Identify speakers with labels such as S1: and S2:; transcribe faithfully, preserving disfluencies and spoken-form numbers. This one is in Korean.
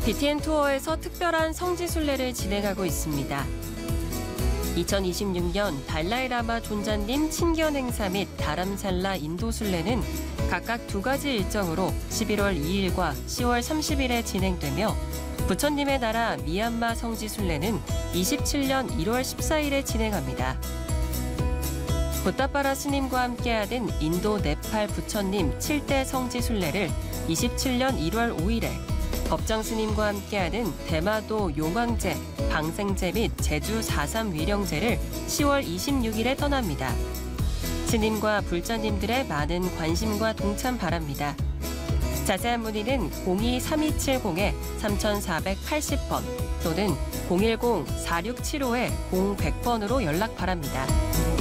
S1: 비티엔 투어에서 특별한 성지순례를 진행하고 있습니다. 이천이십육 년 달라이라마 존자님 친견 행사 및 다람살라 인도순례는 각각 두 가지 일정으로 십일월 이일과 시월 삼십일에 진행되며 부처님의 나라 미얀마 성지순례는 이십칠 년 일월 십사일에 진행합니다. 부타파라 스님과 함께하는 인도 네팔 부처님 칠대 성지순례를 이십칠 년 일월 오일에, 법정 스님과 함께하는 대마도 용왕제, 방생제 및 제주 사삼 위령제를 시월 이십육일에 떠납니다. 스님과 불자님들의 많은 관심과 동참 바랍니다. 자세한 문의는 공이 삼이칠공 삼사팔십 번 또는 공일공 사육칠오 공백 번으로 연락 바랍니다.